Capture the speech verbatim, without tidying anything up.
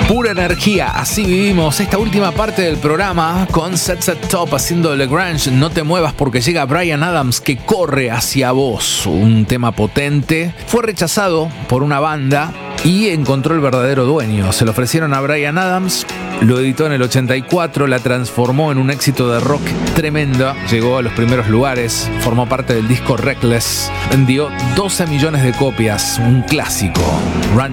Pura energía, así vivimos esta última parte del programa con Set Set Top haciendo Lagrange. No te muevas porque llega Bryan Adams que corre hacia vos. Un tema potente. Fue rechazado por una banda y encontró el verdadero dueño. Se lo ofrecieron a Bryan Adams, lo editó en el ochenta y cuatro, la transformó en un éxito de rock tremendo. Llegó a los primeros lugares, formó parte del disco Reckless, vendió doce millones de copias, un clásico. Run